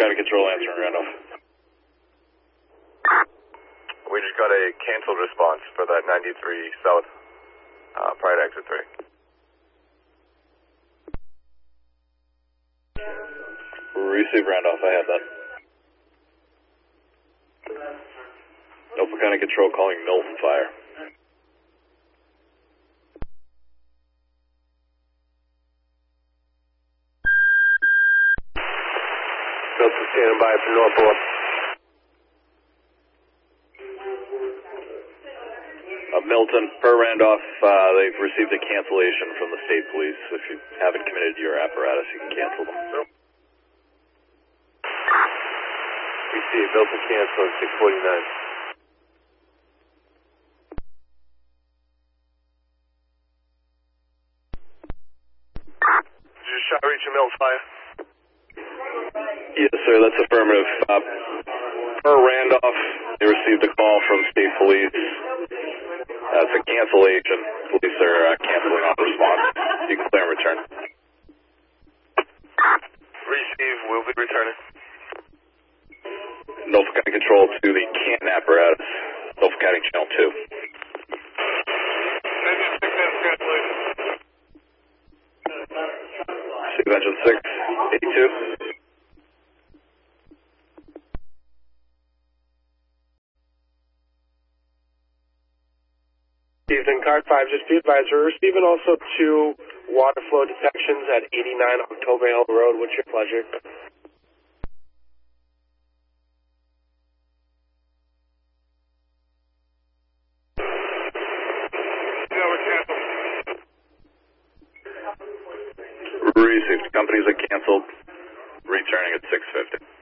County Control answering Randolph. We just got a canceled response for that 93 South, prior to exit 3. Receive Randolph, I have that. Norfolk County Control calling Milton Fire. Milton standing by from Norfolk. Milton, per Randolph, they've received a cancellation from the state police. If you haven't committed your apparatus, you can cancel them. We see it, Milton cancel at 6:49. Did you shot reach a Milton Fire? Yes, sir, that's affirmative. Per Randolph, they received a call from state police. It's a cancellation. Police are canceling on response. You can clear and return. Receive, we'll be returning. Norfolk County Control to the Canton apparatus. Norfolk County Channel 2. Engine 6 has cancellation. Receive Engine 6, 82. Evening, Card 5, just be advised, we're receiving also 2 water flow detections at 89 October Hill Road. What's your pleasure? Yeah, we're canceled. Received. Companies are canceled. Returning at 6:50.